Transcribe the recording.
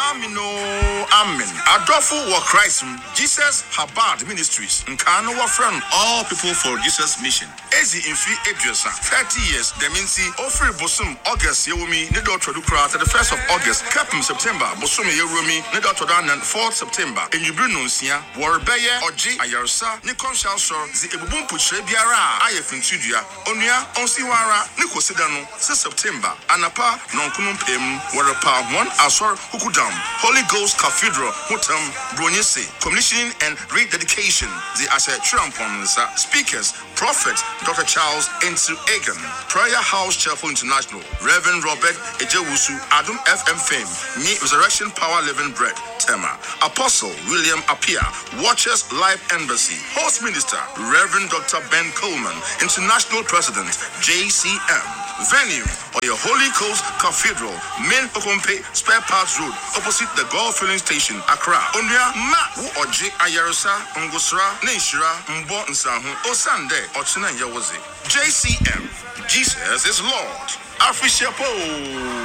Amino, Amen. Adolfo wa Christ, Jesus Habad Ministries, Nkano wa friend, all people for Jesus mission. Ezi infi Edresa, 30 years, Deminsi, Ofri Bosum, August, Yewumi, Nido Trodukra, the 1st of August, Capum September, Bosum Yewumi, Nido Todan, and 4th September, in Yubrinuncia, Warbeye, Oji, Ayarsa, Nikon Shalshore, the Ebubum Putre Biara, Ayefin Tudia, Onia, Onsiwara, Nikosidano, 6 September, Anapa, Nonkunum Pem, Warapa, 1 Asor, Hukudam, Holy Ghost Cathedral, Hutam, Bronyese, commissioning and rededication, the Asher Tramponsa, speakers, Prophet Dr. Charles Ensu Egan, Prayer House Chapel International, Reverend Robert Ejewusu, Adum FM Fame, Ni Resurrection Power Living Bread, Tema, Apostle William Apia, Watchers Life Embassy, Host Minister, Reverend Dr. Ben Coleman, International President, JCM. Venue or your Holy Coast Cathedral, Main Okompe, Spare Parts Road, opposite the Gulf Filling Station, Accra. Onya Ma Oji Ayarsa, Ngusra, Nishira, Mbo Nsahu, Osande, Ochina Yawazi. JCM, Jesus is Lord. Afishapo.